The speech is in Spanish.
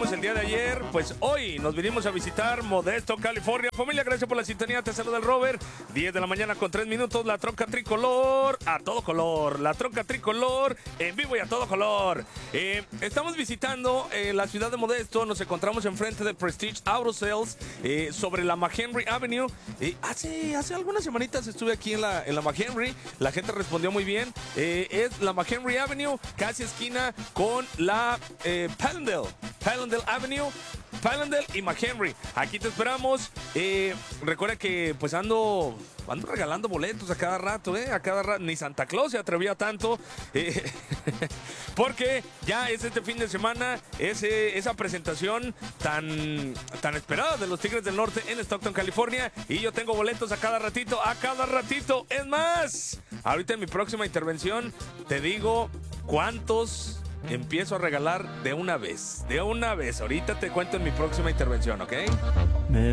visitamos el día de ayer, pues hoy nos vinimos a visitar Modesto, California. Familia, gracias por la sintonía, te saluda el Robert. 10 de la mañana con 3 minutos, la troca tricolor a todo color. La troca tricolor en vivo y a todo color. Estamos visitando la ciudad de Modesto, nos encontramos enfrente de Prestige Auto Sales, sobre la McHenry Avenue. Hace algunas semanitas estuve aquí en la McHenry, la gente respondió muy bien. Es la McHenry Avenue, casi esquina con la Palendale Avenue, Palendale y McHenry. Aquí te esperamos. Recuerda que pues ando regalando boletos a cada rato, a cada rato. Ni Santa Claus se atrevía tanto. Porque ya es este fin de semana esa presentación tan esperada de los Tigres del Norte en Stockton, California. Y yo tengo boletos a cada ratito. Es más, ahorita en mi próxima intervención te digo cuántos empiezo a regalar de una vez. Ahorita te cuento en mi próxima intervención, ¿ok?